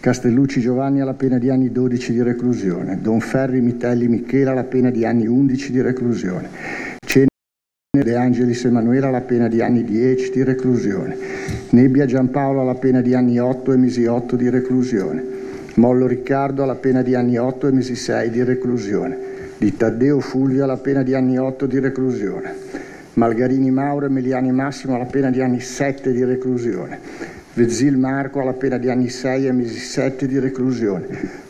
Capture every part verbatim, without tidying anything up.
Castellucci Giovanni alla pena di anni dodici di reclusione, Donferri Mitelli Michela alla pena di anni undici di reclusione, Cene De Angelis Emanuela alla pena di anni dieci di reclusione, Nebbia Giampaolo alla pena di anni otto e mesi otto di reclusione, Mollo Riccardo alla pena di anni otto e mesi sei di reclusione, Di Taddeo Fulvio alla pena di anni otto di reclusione, Malgarini Mauro e Meliani Massimo alla pena di anni sette di reclusione, Vezzil Marco alla pena di anni sei e mesi sette di reclusione,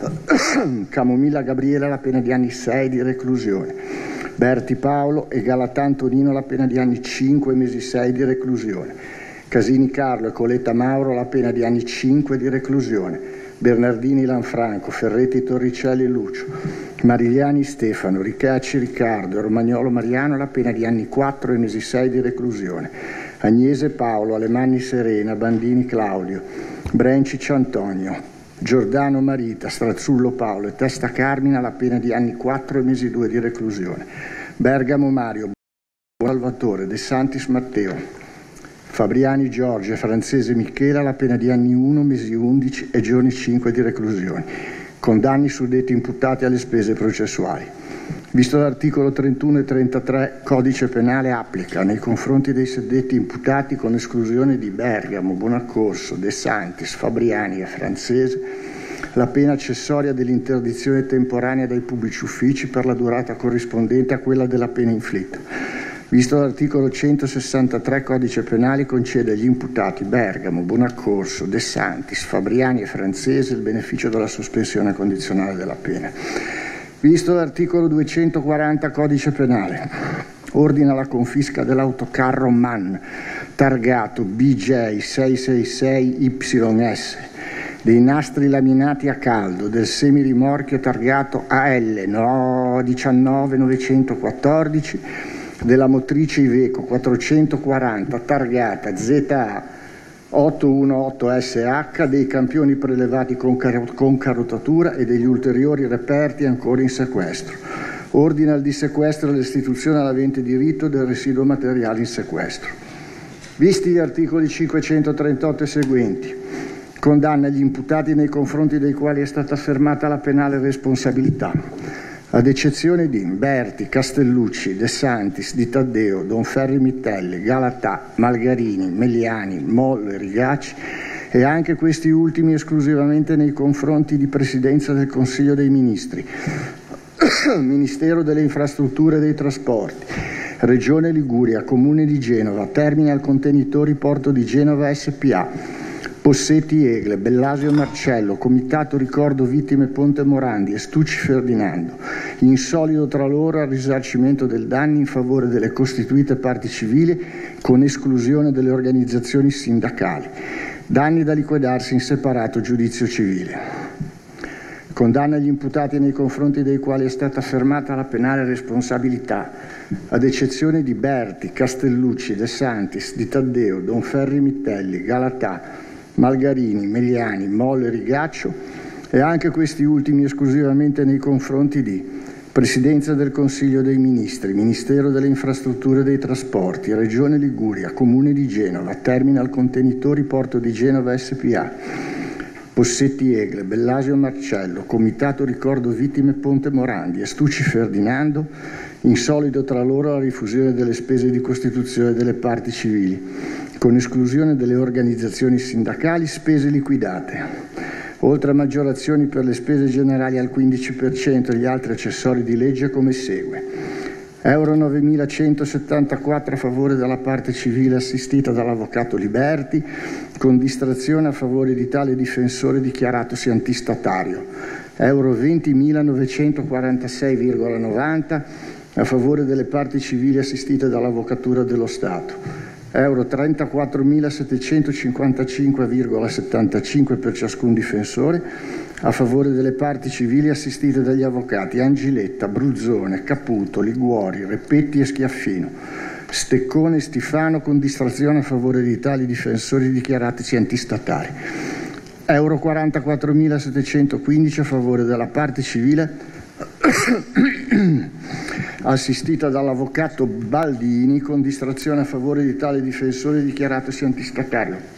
Camomilla Gabriele alla pena di anni sei di reclusione, Berti Paolo e Galatà Tonino alla pena di anni cinque e mesi sei di reclusione, Casini Carlo e Coletta Mauro alla pena di anni cinque di reclusione, Bernardini Lanfranco, Ferretti Torricelli Lucio, Marigliani Stefano, Ricacci Riccardo e Romagnolo Mariano alla pena di anni quattro e mesi sei di reclusione, Agnese Paolo, Alemanni Serena, Bandini Claudio, Brencic Antonio, Giordano Marita, Strazzullo Paolo e Testa Carmina alla pena di anni quattro e mesi due di reclusione, Bergamo Mario, Salvatore, De Santis Matteo, Fabriani Giorgio e Francese Michela alla pena di anni uno, mesi undici e giorni cinque di reclusione, condanni suddetti imputati alle spese processuali. Visto l'articolo trentuno e trentatré Codice Penale applica nei confronti dei suddetti imputati, con esclusione di Bergamo, Bonaccorso, De Santis, Fabriani e Francese, la pena accessoria dell'interdizione temporanea dai pubblici uffici per la durata corrispondente a quella della pena inflitta. Visto l'articolo centosessantatré Codice Penale, concede agli imputati Bergamo, Bonaccorso, De Santis, Fabriani e Francese il beneficio della sospensione condizionale della pena. Visto l'articolo duecentoquaranta Codice Penale, ordina la confisca dell'autocarro MAN targato B J sei sei sei Y S, dei nastri laminati a caldo, del semirimorchio targato A L no diciannove novecentoquattordici, della motrice Iveco quattrocentoquaranta targata Z A ottocentoquarantotto S H, dei campioni prelevati con, car- con carotatura e degli ulteriori reperti ancora in sequestro. Ordina il dissequestro e l'istituzione all'avente diritto del residuo materiale in sequestro. Visti gli articoli cinquecentotrentotto e seguenti, condanna gli imputati nei confronti dei quali è stata affermata la penale responsabilità, ad eccezione di Berti, Castellucci, De Santis, Di Taddeo, Donferri Mitelli, Galatà, Malgarini, Meliani, Mollo e Rigacci, e anche questi ultimi esclusivamente nei confronti di Presidenza del Consiglio dei Ministri, Ministero delle Infrastrutture e dei Trasporti, Regione Liguria, Comune di Genova, Terminal Contenitori Porto di Genova S P A, Possetti Egle, Bellasio Marcello, Comitato Ricordo Vittime Ponte Morandi e Stucci Ferdinando, in solido tra loro al risarcimento del danno in favore delle costituite parti civili, con esclusione delle organizzazioni sindacali. Danni da liquidarsi in separato giudizio civile. Condanna gli imputati nei confronti dei quali è stata affermata la penale responsabilità, ad eccezione di Berti, Castellucci, De Santis, Di Taddeo, Donferri Mitelli, Galatà, Malgarini, Meliani, Mollo e Rigaccio, e anche questi ultimi esclusivamente nei confronti di Presidenza del Consiglio dei Ministri, Ministero delle Infrastrutture e dei Trasporti, Regione Liguria, Comune di Genova, Terminal Contenitori Porto di Genova S P A, Possetti Egle, Bellasio Marcello, Comitato Ricordo Vittime Ponte Morandi e Stucci Ferdinando, in solido tra loro la rifusione delle spese di costituzione delle parti civili, con esclusione delle organizzazioni sindacali, spese liquidate, oltre a maggiorazioni per le spese generali al quindici per cento e gli altri accessori di legge come segue. Euro novemilacentosettantaquattro a favore della parte civile assistita dall'avvocato Liberti, con distrazione a favore di tale difensore dichiaratosi antistatario. Euro ventimilanovecentokwarantasei virgola novanta a favore delle parti civili assistite dall'Avvocatura dello Stato. Euro trentaquattromilasettecentocinquantacinque virgola settantacinque per ciascun difensore a favore delle parti civili assistite dagli avvocati Angiletta, Bruzzone, Caputo, Liguori, Repetti e Schiaffino. Steccone e Stifano con distrazione a favore di tali difensori dichiaratisi antistatari. Euro quarantaquattromilasettecentoquindici a favore della parte civile assistita dall'avvocato Baldini con distrazione a favore di tale difensore dichiaratosi antistatario.